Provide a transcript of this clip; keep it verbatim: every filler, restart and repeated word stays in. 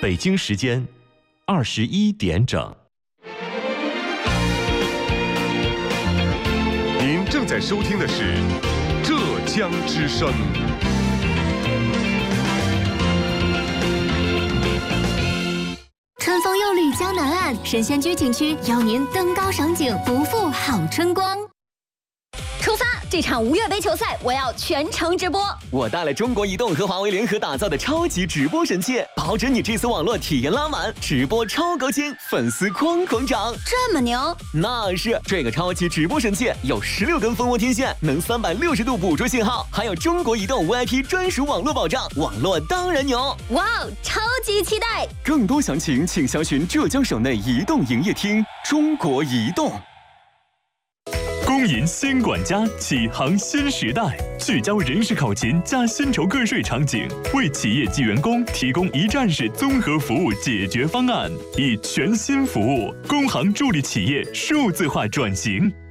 北京时间二十一点整。 您正在收听的是浙江之声。 春风又绿江南岸，神仙居景区邀您登高赏景，不负好春光。出发！这场无月杯球赛，我要全程直播。 我带了中国移动和华为联合打造的超级直播神器，保准你这次网络体验拉满，直播超高清，粉丝哐哐涨。 这么牛？ 那是，这个超级直播神器有十六根蜂窝天线，能三百六十度捕捉信号，还有中国移动 V I P 专属网络保障，网络当然牛。 哇哦，超级期待！ 更多详情请详询浙江省内移动营业厅。中国移动。 工银新管家，启航新时代，聚焦人事考勤加薪酬个税场景，为企业及员工提供一站式综合服务解决方案，以全新服务工行助力企业数字化转型。